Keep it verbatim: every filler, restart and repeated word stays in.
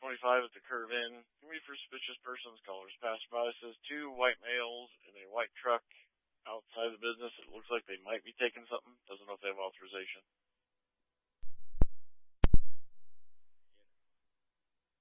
twenty-five at the curve in. Can we for suspicious persons, callers passed by, says two white males in a white truck outside the business. It looks like they might be taking something. Doesn't know if they have authorization.